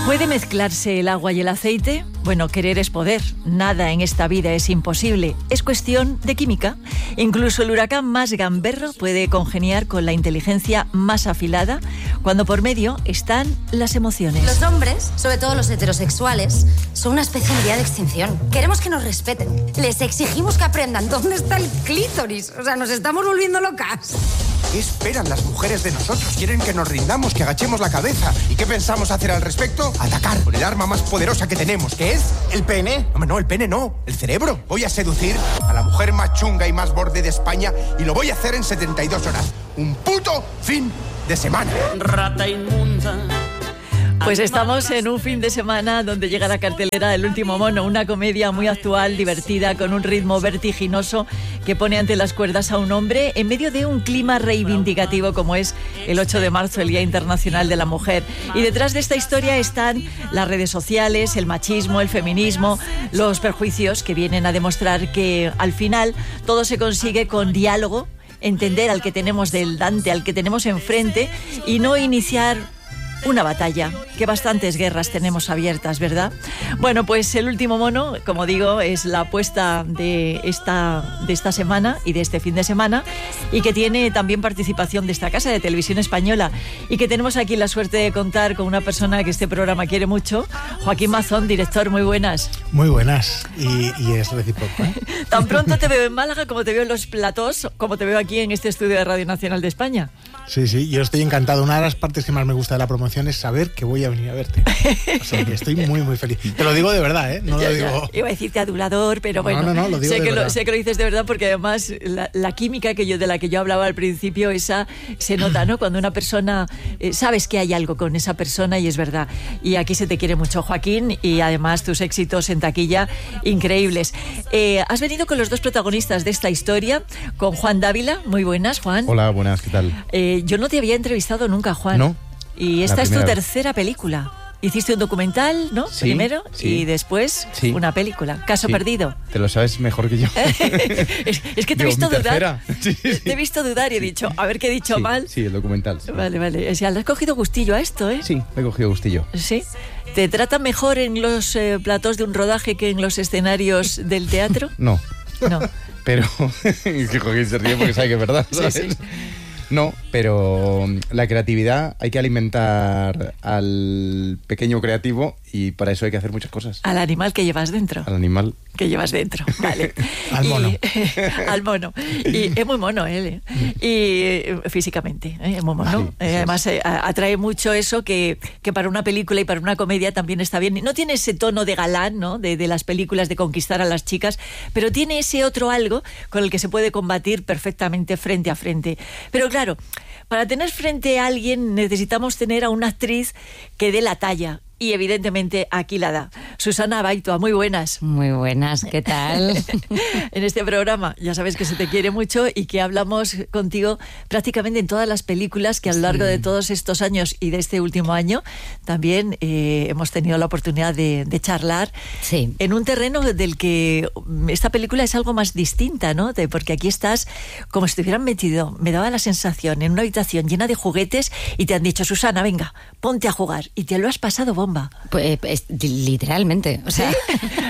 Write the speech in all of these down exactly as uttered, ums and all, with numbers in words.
¿Puede mezclarse el agua y el aceite? Bueno, querer es poder. Nada en esta vida es imposible. Es cuestión de química. Incluso el huracán más gamberro puede congeniar con la inteligencia más afilada cuando por medio están las emociones. Los hombres, sobre todo los heterosexuales, son una especie en vía de extinción. Queremos que nos respeten. Les exigimos que aprendan dónde está el clítoris. O sea, nos estamos volviendo locas. ¿Qué esperan las mujeres de nosotros? Quieren que nos rindamos, que agachemos la cabeza. ¿Y qué pensamos hacer al respecto? Atacar con el arma más poderosa que tenemos, que es el pene. No, no, el pene no, el cerebro. Voy a seducir a la mujer más chunga y más borde de España y lo voy a hacer en setenta y dos horas. Un puto fin de semana. Rata inmunda. Pues estamos en un fin de semana donde llega la cartelera El último mono, una comedia muy actual, divertida, con un ritmo vertiginoso que pone ante las cuerdas a un hombre en medio de un clima reivindicativo como es el ocho de marzo, el Día Internacional de la Mujer. Y detrás de esta historia están las redes sociales, el machismo, el feminismo, los perjuicios que vienen a demostrar que al final todo se consigue con diálogo, entender al que tenemos delante, al que tenemos enfrente y no iniciar una batalla, que bastantes guerras tenemos abiertas, ¿verdad? Bueno, pues El último mono, como digo, es la apuesta de esta, de esta semana y de este fin de semana, y que tiene también participación de esta casa de televisión española, y que tenemos aquí la suerte de contar con una persona que este programa quiere mucho, Joaquín Mazón, director. Muy buenas. Muy buenas, y, y es recíproco, ¿eh? Tan pronto te veo en Málaga como te veo en los platós, como te veo aquí en este estudio de Radio Nacional de España. Sí, sí, yo estoy encantado. Una de las partes que más me gusta de la promoción es saber que voy a venir a verte. O sea, que estoy muy, muy feliz. Te lo digo de verdad, ¿eh? No ya, lo digo... Ya. Iba a decirte adulador, pero bueno. No, no, no, lo digo sé, de que verdad. Lo, sé que lo dices de verdad porque además la, la química que yo, de la que yo hablaba al principio, esa se nota, ¿no? Cuando una persona... Eh, sabes que hay algo con esa persona y es verdad. Y aquí se te quiere mucho, Joaquín, y además tus éxitos en taquilla increíbles. Eh, has venido con los dos protagonistas de esta historia, con Juan Dávila. Muy buenas, Juan. Hola, buenas, ¿qué tal? Eh, yo no te había entrevistado nunca, Juan. No. Y esta La es tu primera. tercera película. Hiciste un documental, ¿no? Sí, Primero, sí. y después Sí. una película. Caso Sí. perdido. Te lo sabes mejor que yo. es, es que te he Digo, visto mi dudar. tercera. Sí, sí. Te he visto dudar y he dicho, a ver qué he dicho Sí, mal. sí, el documental. Sí. Vale, vale. O sea, le has cogido gustillo a esto, ¿eh? Sí, me he cogido gustillo. ¿Sí? ¿Te trata mejor en los eh, platós de un rodaje que en los escenarios del teatro? No, No. pero... es que Joaquín se ríe porque sabe que es verdad, ¿sabes? Sí, sí. No, pero la creatividad hay que alimentar al pequeño creativo y para eso hay que hacer muchas cosas. Al animal que llevas dentro. Al animal. Que llevas dentro, vale. Al mono. Y, al mono. Y es muy mono él, ¿eh? Y eh, físicamente, ¿eh? Es muy mono. Sí, Eh, sí, además, eh, atrae mucho eso que, que para una película y para una comedia también está bien. No tiene ese tono de galán, ¿no? De, de las películas de conquistar a las chicas, pero tiene ese otro algo con el que se puede combatir perfectamente frente a frente. Pero claro, para tener frente a alguien necesitamos tener a una actriz que dé la talla. Y evidentemente aquí la da. Susana Baitua, muy buenas. Muy buenas, ¿qué tal? En este programa ya sabes que se te quiere mucho y que hablamos contigo prácticamente en todas las películas que a lo largo Sí. de todos estos años y de este último año también eh, hemos tenido la oportunidad de, de charlar Sí. en un terreno del que esta película es algo más distinta, ¿no? De, porque aquí estás como si te hubieran metido, me daba la sensación, en una habitación llena de juguetes y te han dicho, Susana, venga, ponte a jugar, y te lo has pasado bomba. Pues, pues, literalmente, o sea,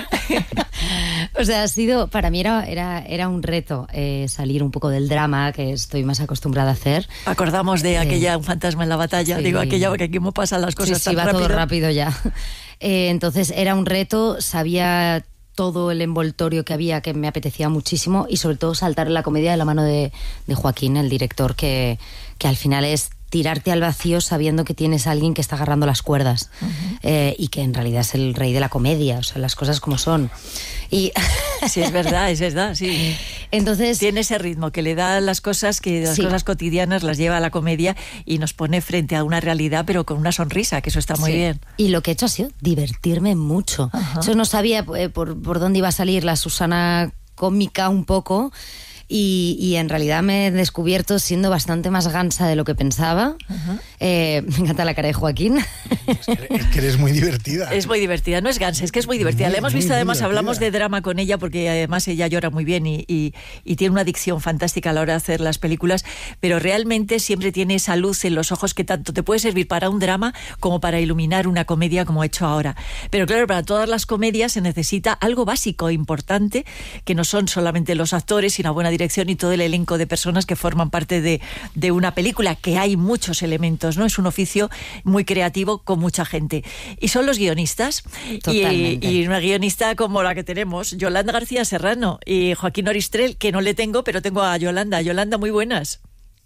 o sea, ha sido, para mí era, era, era un reto eh, salir un poco del drama que estoy más acostumbrada a hacer. Acordamos de Eh, aquella Un fantasma en la batalla, sí. digo aquella porque aquí me pasan las cosas Sí, tan sí, va rápido. todo rápido ya. Eh, entonces era un reto, sabía todo el envoltorio que había, que me apetecía muchísimo, y sobre todo saltar en la comedia de la mano de, de Joaquín, el director, que, que al final es tirarte al vacío sabiendo que tienes a alguien que está agarrando las cuerdas. Uh-huh. eh, y que en realidad es el rey de la comedia, o sea, las cosas como son. Y sí, es verdad, es verdad, sí. Entonces tiene ese ritmo que le da las cosas, que las sí. cosas cotidianas las lleva a la comedia y nos pone frente a una realidad, pero con una sonrisa, que eso está muy sí. bien. Y lo que he hecho ha sido divertirme mucho. Uh-huh. Yo no sabía eh, por, por dónde iba a salir la Susana cómica un poco. Y, y en realidad me he descubierto siendo bastante más gansa de lo que pensaba. Uh-huh. eh, me encanta la cara de Joaquín. Es que, es que eres muy divertida. Es muy divertida, no es gansa, es que es muy divertida. Muy, La hemos muy, visto, muy además, divertida. hablamos de drama con ella, porque además ella llora muy bien y, y, y tiene una dicción fantástica a la hora de hacer las películas, pero realmente siempre tiene esa luz en los ojos que tanto te puede servir para un drama como para iluminar una comedia como ha hecho ahora. Pero claro, para todas las comedias se necesita algo básico, importante, que no son solamente los actores, sino una buena dirección y todo el elenco de personas que forman parte de, de una película, que hay muchos elementos, ¿no? Es un oficio muy creativo con mucha gente. Y son los guionistas. Y, y una guionista como la que tenemos, Yolanda García Serrano y Joaquín Oristrel, que no le tengo, pero tengo a Yolanda. Yolanda, muy buenas.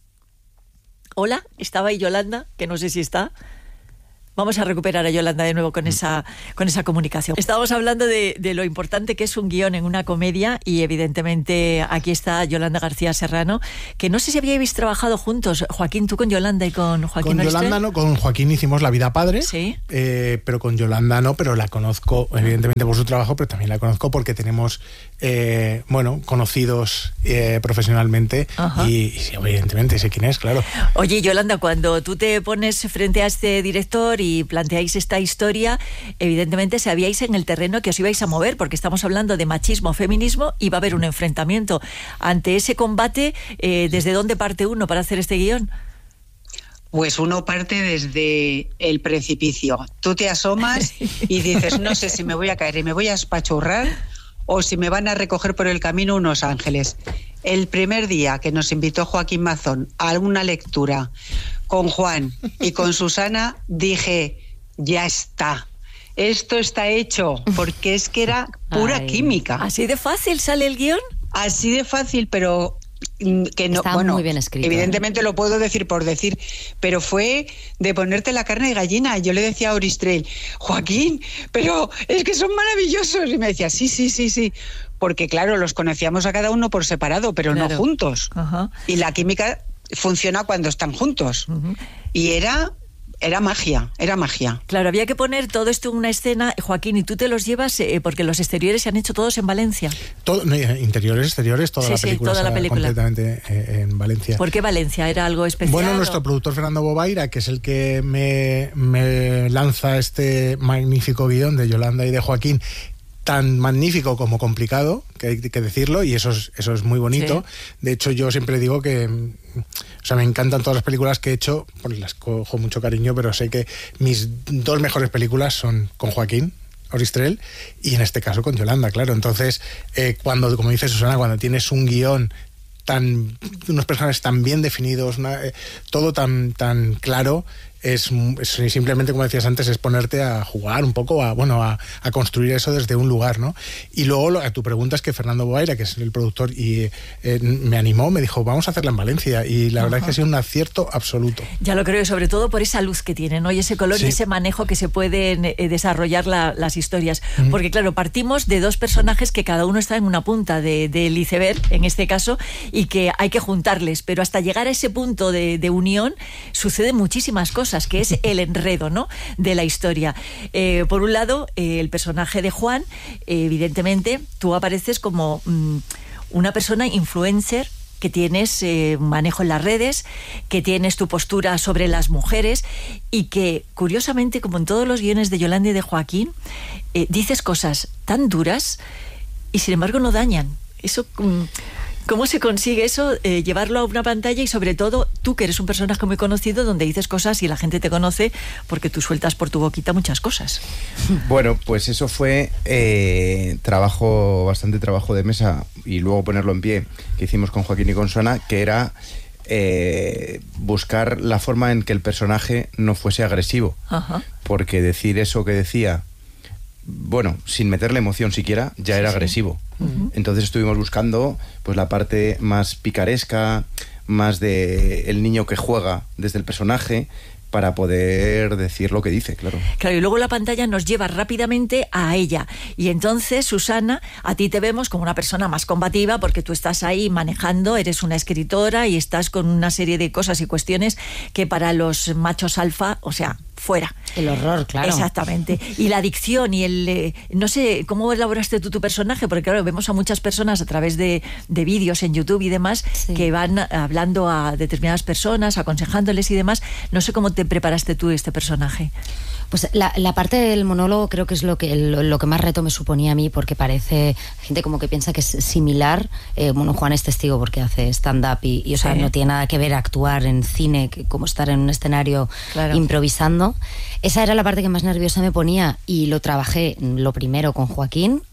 Hola, ¿estaba ahí Yolanda? Que no sé si está. Vamos a recuperar a Yolanda de nuevo con esa, con esa comunicación. Estábamos hablando de, de lo importante que es un guión en una comedia y evidentemente aquí está Yolanda García Serrano, que no sé si habíais trabajado juntos, Joaquín, tú con Yolanda y con Joaquín. Con Yolanda no, con Joaquín hicimos La vida padre, sí. eh, pero con Yolanda no, pero la conozco evidentemente por su trabajo, pero también la conozco porque tenemos, eh, bueno, conocidos eh, profesionalmente y, y sí, evidentemente sé quién es, claro. Oye, Yolanda, cuando tú te pones frente a este director y planteáis esta historia, evidentemente sabíais en el terreno que os ibais a mover, porque estamos hablando de machismo, feminismo, y va a haber un enfrentamiento. Ante ese combate, eh, ¿desde dónde parte uno para hacer este guión? Pues uno parte desde el precipicio. Tú te asomas y dices, no sé si me voy a caer y me voy a espachurrar o si me van a recoger por el camino unos ángeles. El primer día que nos invitó Joaquín Mazón a una lectura con Juan y con Susana, dije, ya está, esto está hecho, porque es que era pura Ay, química. ¿Así de fácil sale el guión? Así de fácil, pero que no, está bueno, muy bien escrito, evidentemente ¿eh? Lo puedo decir por decir, pero fue de ponerte la carne de gallina. Yo le decía a Oristrel, Joaquín, pero es que son maravillosos, y me decía, sí, sí, sí, sí, porque claro, los conocíamos a cada uno por separado, pero claro. no juntos. Uh-huh. Y la química funciona cuando están juntos. Uh-huh. Y era... Era magia, era magia. Claro, había que poner todo esto en una escena, Joaquín, y tú te los llevas eh, porque los exteriores se han hecho todos en Valencia. Todo, no, interiores, exteriores, toda, sí, la, película sí, toda la película completamente eh, en Valencia. ¿Por qué Valencia? ¿Era algo especial? Bueno, nuestro o... productor Fernando Bobaira, que es el que me, me lanza este magnífico guión de Yolanda y de Joaquín, tan magnífico como complicado, que hay que decirlo, y eso es, eso es muy bonito. Sí. De hecho, yo siempre digo que, o sea, me encantan todas las películas que he hecho, pues las cojo mucho cariño, pero sé que mis dos mejores películas son con Joaquín Oristrel y en este caso con Yolanda, claro. Entonces, eh, cuando, como dice Susana, cuando tienes un guión tan, unos personajes tan bien definidos, una, eh, todo tan, tan claro, Es, es simplemente, como decías antes, es ponerte a jugar un poco, a, bueno, a, a construir eso desde un lugar, ¿no? Y luego lo, a tu pregunta es que Fernando Boaira, que es el productor, y eh, me animó, me dijo, vamos a hacerla en Valencia, y la Ajá. verdad es que ha sido un acierto absoluto. Ya lo creo, sobre todo por esa luz que tiene, ¿no? Y ese color sí. y ese manejo que se pueden eh, desarrollar la, las historias. Uh-huh. Porque claro, partimos de dos personajes que cada uno está en una punta de, del iceberg, en este caso, y que hay que juntarles, pero hasta llegar a ese punto de, de unión suceden muchísimas cosas, que es el enredo, ¿no?, de la historia. Eh, por un lado, eh, el personaje de Juan, eh, evidentemente, tú apareces como mmm, una persona influencer, que tienes eh, manejo en las redes, que tienes tu postura sobre las mujeres y que, curiosamente, como en todos los guiones de Yolanda y de Joaquín, eh, dices cosas tan duras y, sin embargo, no dañan. Eso... Mmm, ¿Cómo se consigue eso, eh, llevarlo a una pantalla y sobre todo tú, que eres un personaje muy conocido, donde dices cosas y la gente te conoce porque tú sueltas por tu boquita muchas cosas? Bueno, pues eso fue eh, trabajo, bastante trabajo de mesa y luego ponerlo en pie que hicimos con Joaquín y con Susana, que era eh, buscar la forma en que el personaje no fuese agresivo. Ajá. Porque decir eso que decía, bueno, sin meterle emoción siquiera, ya sí, era sí. agresivo. Uh-huh. Entonces estuvimos buscando pues la parte más picaresca, más de el niño que juega desde el personaje, para poder decir lo que dice, claro. Claro, y luego la pantalla nos lleva rápidamente a ella. Y entonces, Susana, a ti te vemos como una persona más combativa porque tú estás ahí manejando, eres una escritora y estás con una serie de cosas y cuestiones que para los machos alfa, o sea, fuera. El horror, claro. Exactamente. Y la adicción y el... Eh, no sé, ¿cómo elaboraste tú tu personaje? Porque claro, vemos a muchas personas a través de, de vídeos en YouTube y demás, sí. que van hablando a determinadas personas, aconsejándoles y demás. No sé cómo te preparaste tú este personaje. Pues la, la parte del monólogo creo que es lo que lo, lo que más reto me suponía a mí, porque parece gente como que piensa que es similar. Eh, bueno, Juan es testigo porque hace stand-up y, y o sea, sí. no tiene nada que ver actuar en cine que como estar en un escenario claro. improvisando. Esa era la parte que más nerviosa me ponía y lo trabajé lo primero con Joaquín.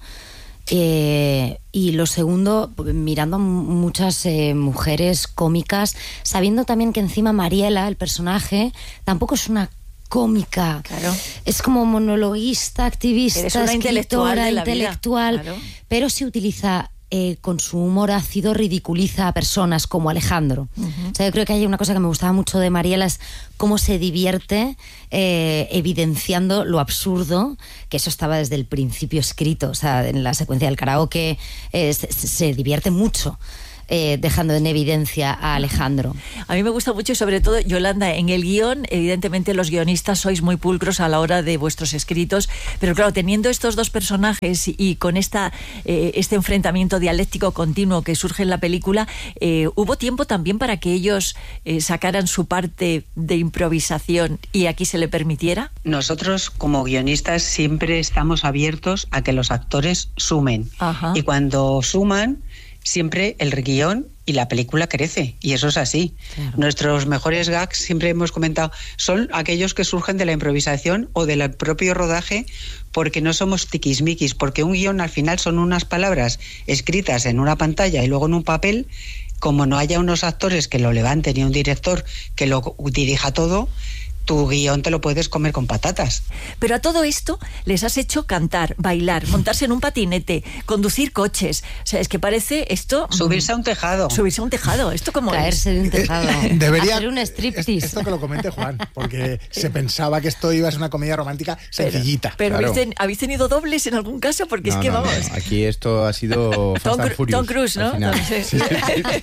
Eh, y lo segundo, mirando a muchas eh, mujeres cómicas, sabiendo también que encima Mariela, el personaje, tampoco es una cómica, claro. es como monologuista, activista, Eres una intelectual escritora, de la intelectual, vida. Claro. pero sí utiliza eh, con su humor ácido, ridiculiza a personas como Alejandro. Uh-huh. O sea, yo creo que hay una cosa que me gustaba mucho de Mariela, es cómo se divierte eh, evidenciando lo absurdo, que eso estaba desde el principio escrito. O sea, en la secuencia del karaoke eh, se, se divierte mucho. Eh, dejando en evidencia a Alejandro. A mí me gusta mucho y sobre todo, Yolanda, en el guión, evidentemente los guionistas sois muy pulcros a la hora de vuestros escritos, pero claro, teniendo estos dos personajes y, y con esta eh, este enfrentamiento dialéctico continuo que surge en la película, eh, ¿hubo tiempo también para que ellos eh, sacaran su parte de improvisación y aquí se le permitiera? Nosotros como guionistas siempre estamos abiertos a que los actores sumen. Ajá. Y cuando suman, siempre el guión y la película crece, y eso es así. Claro. Nuestros mejores gags, siempre hemos comentado, son aquellos que surgen de la improvisación o del propio rodaje, porque no somos tiquismiquis, porque un guión al final son unas palabras escritas en una pantalla y luego en un papel. Como no haya unos actores que lo levanten y un director que lo dirija todo, tu guión te lo puedes comer con patatas. Pero a todo esto les has hecho cantar, bailar, montarse en un patinete, conducir coches. O sea, es que parece esto... Subirse a un tejado. Subirse a un tejado. ¿Esto cómo Caerse es? de un tejado. Debería... Hacer un striptease. Esto que lo comente Juan, porque se pensaba que esto iba a ser una comedia romántica sencillita. Pero, pero claro. ¿habéis, ten, ¿habéis tenido dobles en algún caso? Porque no, es que no, vamos... No. Aquí esto ha sido Fast Tom, and Furious. Tom Cruise, ¿no? No sé. Sí, sí, sí.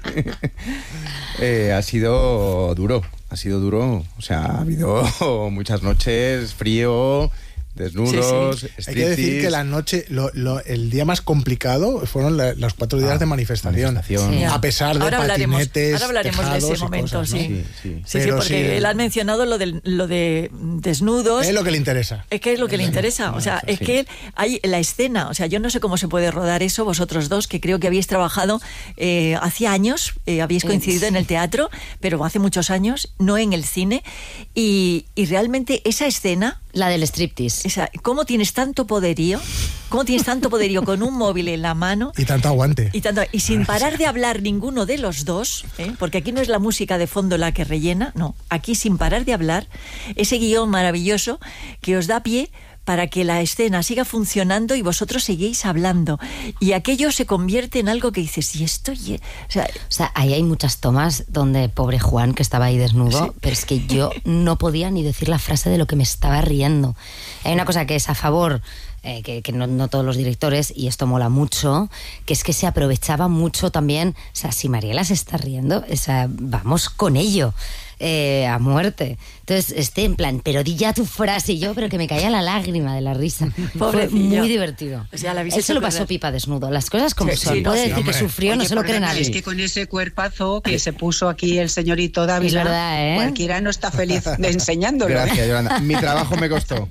eh, ha sido duro. Ha sido duro, o sea, ha habido muchas noches, frío, desnudos, sí, sí. Hay que decir que la noche, lo, lo, el día más complicado fueron la, los cuatro días ah, de manifestación. manifestación. Sí. A pesar de ahora hablaremos, patinetes, ahora hablaremos de ese momento, cosas, ¿no? sí. Sí, sí. Sí, sí, porque sí. él ha mencionado lo de, lo de desnudos. Es lo que le interesa. Es que es lo que le interesa. O sea, es sí. que hay la escena. O sea, yo no sé cómo se puede rodar eso, vosotros dos, que creo que habéis trabajado eh, hace años, eh, habéis coincidido en el teatro, pero hace muchos años, no en el cine. Y, y realmente esa escena... La del striptease. Esa, ¿cómo tienes tanto poderío? ¿Cómo tienes tanto poderío con un móvil en la mano? Y tanto aguante. Y, tanto, y sin parar de hablar ninguno de los dos, ¿eh? Porque aquí no es la música de fondo la que rellena, no. Aquí sin parar de hablar, ese guión maravilloso que os da pie para que la escena siga funcionando y vosotros seguís hablando. Y aquello se convierte en algo que dices, ¿y esto? Y... O, sea, o sea, ahí hay muchas tomas donde pobre Juan, que estaba ahí desnudo, sí. pero es que yo no podía ni decir la frase de lo que me estaba riendo. Hay una cosa que es a favor... Eh, que, que no, no todos los directores, y esto mola mucho, que es que se aprovechaba mucho también, o sea, si Mariela se está riendo, o sea, vamos con ello, eh, a muerte. Entonces, este en plan, pero di ya tu frase, y yo, pero que me caía la lágrima de la risa. Fue muy divertido. O sea, él se lo pasó pipa desnudo, las cosas como sí, son. sí, Puede no, decir sí, que hombre. sufrió, Oye, no se lo cree nadie. Es que con ese cuerpazo que se puso aquí el señorito Dávila, es verdad, ¿eh? cualquiera no está feliz de enseñándolo. Gracias, Yolanda. Mi trabajo me costó.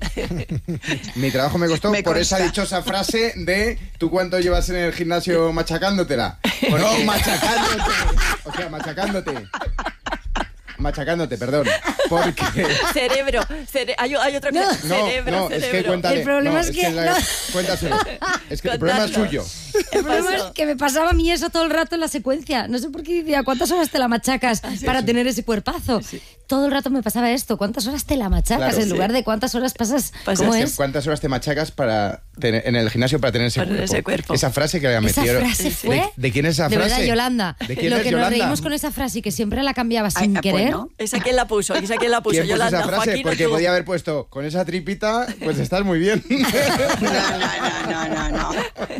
Mi trabajo me costó me por consta. Esa dichosa frase de ¿tú cuánto llevas en el gimnasio machacándotela? Porque... No, machacándote. O sea, machacándote. Machacándote, perdón. Porque... Cerebro. Cere... Hay, hay otro que... No, cerebro, no, cerebro. Es que cuéntale. El problema no, es, es que... que la... no. Cuéntaselo. Es que el problema es suyo. El problema es que me pasaba a mí eso todo el rato en la secuencia. No sé por qué decía, ¿cuántas horas te la machacas ah, sí, para sí. tener ese cuerpazo? Sí. Todo el rato me pasaba esto. ¿Cuántas horas te la machacas? Claro, en lugar sí. de cuántas horas pasas... ¿Cómo es? ¿Cuántas horas te machacas para tener, en el gimnasio para tener ese, para cuerpo? ese cuerpo? Esa frase que le metieron. ¿Esa frase fue? ¿De, ¿De quién es esa frase? De verdad, Yolanda. ¿De quién Lo es que Yolanda? nos reímos con esa frase y que siempre la cambiaba sin Ay, querer. Bueno. ¿Esa quién la puso? ¿Esa quién la puso? ¿Quién Yolanda, puso esa frase? Joaquín, Porque tú. podía haber puesto con esa tripita, pues estás muy bien. No, no, no, no, no.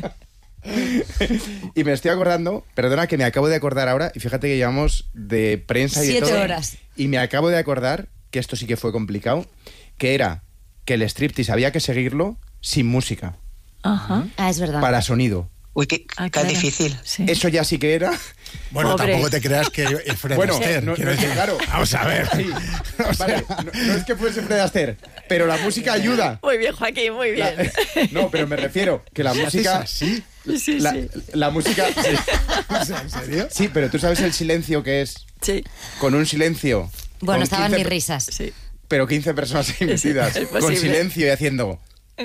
Y me estoy acordando, perdona que me acabo de acordar ahora, y fíjate que llevamos de prensa y Siete de todo. horas. Y me acabo de acordar, que esto sí que fue complicado, que era que el striptease había que seguirlo sin música. Ajá. Ah, es verdad. Para sonido. Uy, qué, Ah, qué claro. difícil. Sí. Eso ya sí que era. Bueno, Pobre. tampoco te creas que es Fred Bueno, Astaire. no, quiero no, decir. claro. Vamos a ver. Sí. Vale, no, no es que fuese Fred Astaire, pero la música ayuda. Muy bien, Joaquín, muy bien. La- no, pero me refiero que la música. ¿Sí? Sí, la, sí. la música. Sí. O sea, ¿en serio? Sí, pero tú sabes el silencio que es. Sí, Con un silencio. Bueno, con estaban quince mis per- risas. sí. Pero quince personas ahí metidas. es Con posible. silencio y haciendo.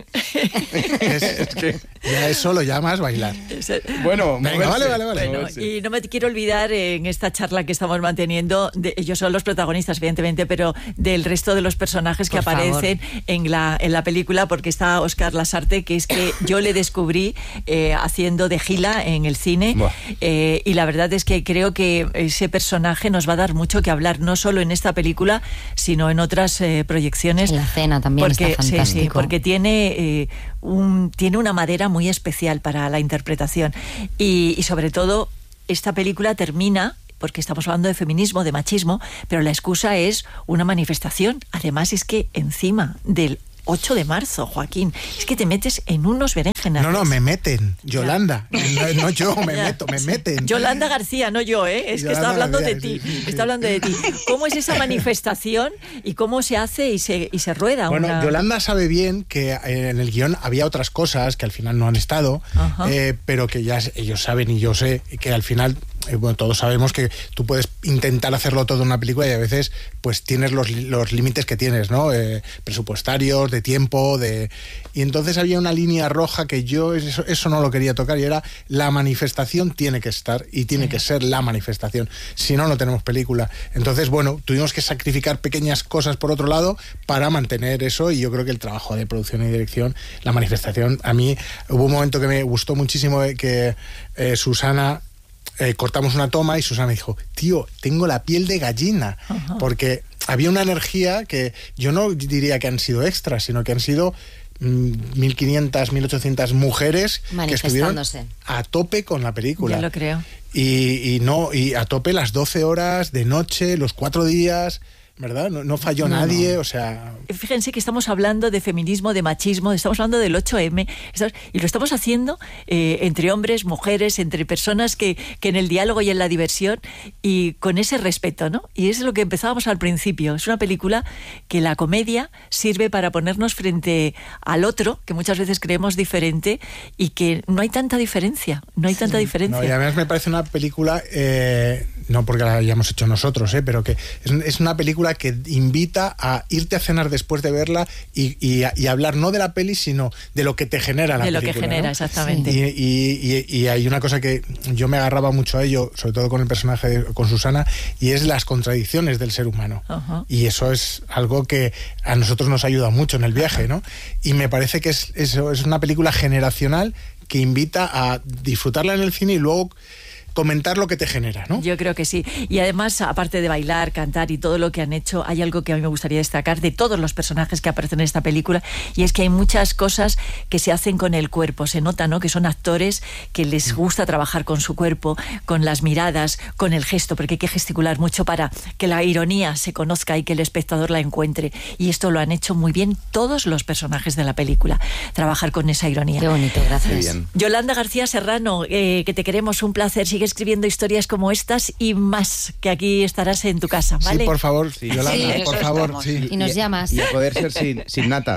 Es, Es que. ya eso lo llamas bailar. Ese- Bueno, Venga, moverse, vale, vale, vale. Bueno, moverse. y no me quiero olvidar eh, en esta charla que estamos manteniendo, de, ellos son los protagonistas, evidentemente, pero del resto de los personajes que Por favor. aparecen en la, en la película, porque está Óscar Lasarte, que es que yo le descubrí eh, haciendo de Gila en el cine, Buah. eh, y la verdad es que creo que ese personaje nos va a dar mucho que hablar, no solo en esta película, sino en otras eh, proyecciones. En la cena también porque, está sí, sí, fantástico. porque tiene, eh, un, tiene una madera muy especial para la interpretación. Y, y sobre todo, esta película termina, porque estamos hablando de feminismo, de machismo, pero la excusa es una manifestación. Además, es que encima del ocho de marzo, Joaquín, es que te metes en unos berenjenas. No, no, me meten. Yolanda. No, no yo, me Ya, meto, me sí. meten. Yolanda García, no yo, ¿eh? Es que Yolanda está hablando García, de ti. sí, sí, sí. Está hablando de ti. ¿Cómo es esa manifestación y cómo se hace y se, y se rueda? Bueno, una... Yolanda sabe bien que en el guión había otras cosas que al final no han estado, Ajá. eh, pero que ya ellos saben y yo sé que al final, eh, bueno, todos sabemos que tú puedes intentar hacerlo todo en una película y a veces pues tienes los, los límites que tienes, ¿no? Eh, presupuestarios, de tiempo, de... Y entonces había una línea roja que yo eso, eso no lo quería tocar y era la manifestación tiene que estar y tiene que ser la manifestación, si no, no tenemos película. Entonces, bueno, tuvimos que sacrificar pequeñas cosas por otro lado para mantener eso y yo creo que el trabajo de producción y dirección, la manifestación, a mí hubo un momento que me gustó muchísimo eh, que eh, Susana... Eh, cortamos una toma y Susana me dijo, tío, tengo la piel de gallina, Ajá. porque había una energía que yo no diría que han sido extras, sino que han sido mm, mil quinientas, mil ochocientas mujeres que estuvieron Manifestándose. a tope con la película. Ya lo creo. Y, y no, y a tope las doce horas de noche, los cuatro días, ¿verdad? No, no falló No, nadie, no. o sea... Fíjense que estamos hablando de feminismo, de machismo, estamos hablando del ocho eme, estamos- y lo estamos haciendo eh, entre hombres, mujeres, entre personas que, que en el diálogo y en la diversión, y con ese respeto, ¿no? Y es lo que empezábamos al principio. Es una película que la comedia sirve para ponernos frente al otro, que muchas veces creemos diferente, y que no hay tanta diferencia, no hay tanta diferencia. No, y además me parece una película, eh, no porque la hayamos hecho nosotros, eh, pero que es, es una película que invita a irte a cenar después de verla y, y, y hablar no de la peli, sino de lo que te genera la de lo película. que genera, ¿no? exactamente. Y, y, y, y hay una cosa que yo me agarraba mucho a ello, sobre todo con el personaje, de, con Susana, y es las contradicciones del ser humano. Ajá. Y eso es algo que a nosotros nos ayuda mucho en el viaje, ¿no? Y me parece que es, eso, es una película generacional que invita a disfrutarla en el cine y luego comentar lo que te genera, ¿no? Yo creo que sí. Y además, aparte de bailar, cantar y todo lo que han hecho, hay algo que a mí me gustaría destacar de todos los personajes que aparecen en esta película, y es que hay muchas cosas que se hacen con el cuerpo. Se nota, ¿no?, que son actores que les gusta trabajar con su cuerpo, con las miradas, con el gesto, porque hay que gesticular mucho para que la ironía se conozca y que el espectador la encuentre. Y esto lo han hecho muy bien todos los personajes de la película, trabajar con esa ironía. Qué bonito, gracias. Qué bien. Yolanda García Serrano, eh, que te queremos, un placer. Sigue escribiendo historias como estas y más, que aquí estarás en tu casa, ¿vale? Sí, por favor, Sí. Yolanda, Sí, por eso favor, estamos. sí. Y nos llamas. Y a poder ser sin, sin nata.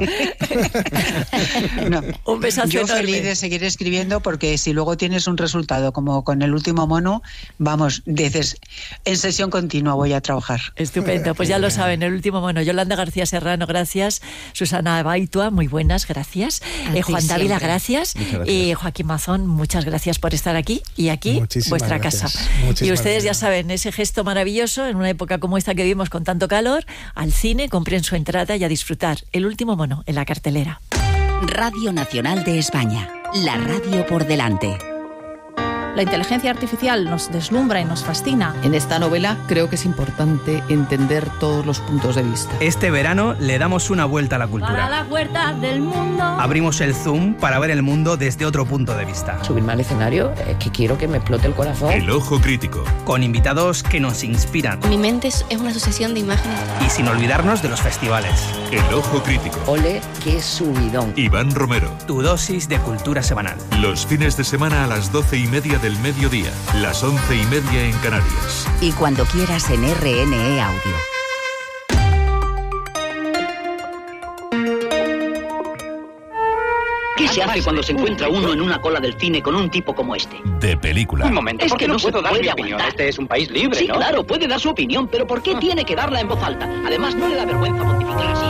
No. Un besazo Yo enorme. feliz de seguir escribiendo porque si luego tienes un resultado como con el último mono, vamos, dices, en sesión continua voy a trabajar. Estupendo, pues ya lo saben, el último mono. Yolanda García Serrano, gracias. Susana Baitua, muy buenas, gracias. A Eh, ti Juan Dávila, siempre. gracias. Muchas gracias. Y Joaquín Mazón, muchas gracias por estar aquí. Y aquí, Muchísimas vuestra gracias. casa. Muchísimas Y ustedes ya gracias. saben, ese gesto maravilloso, en una época como esta que vivimos con tanto calor, al cine, compren su entrada y a disfrutar. El último mono en la cartelera. Radio Nacional de España, la radio por delante. La inteligencia artificial nos deslumbra y nos fascina. En esta novela creo que es importante entender todos los puntos de vista. Este verano le damos una vuelta a la cultura. Para la huerta del mundo. Abrimos el zoom para ver el mundo desde otro punto de vista. Subirme al escenario es que quiero que me explote el corazón. El Ojo Crítico. Con invitados que nos inspiran. Mi mente es una asociación de imágenes. Y sin olvidarnos de los festivales. El Ojo Crítico. Ole, qué subidón. Iván Romero. Tu dosis de cultura semanal. Los fines de semana a las doce y media del mediodía. Las once y media en Canarias. Y cuando quieras en R N E Audio. ¿Qué se hace cuando se encuentra uno en una cola del cine con un tipo como este? De película. Un momento, es que no, no puedo dar mi opinión. Aguantar. Este es un país libre, sí, ¿no? Sí, claro, puede dar su opinión, pero ¿por qué tiene que darla en voz alta? Además, no le da vergüenza pontificar así.